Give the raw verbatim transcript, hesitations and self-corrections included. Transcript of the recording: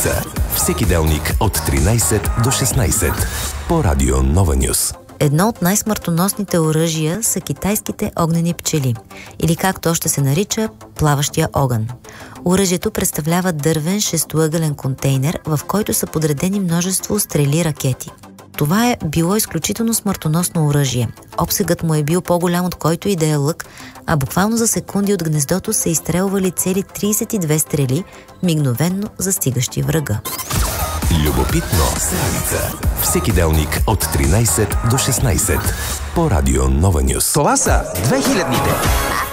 Славица. Всеки делник от тринайсет до шестнайсет по Радио Нова Нюс. Едно от най-смъртоносните оръжия са китайските огнени пчели, или както още се нарича плаващия огън. Оръжието представлява дървен шестоъгълен контейнер, в който са подредени множество стрели-ракети. Това е било изключително смъртоносно оръжие. Обсегът му е бил по-голям от който и да е лък, а буквално за секунди от гнездото са изстрелвали цели трийсет и две стрели, мигновенно застигащи врага. Любопитно Славица. Всеки делник от тринайсет до шестнайсет по Радио Нова Нюс. Това са две хилядните.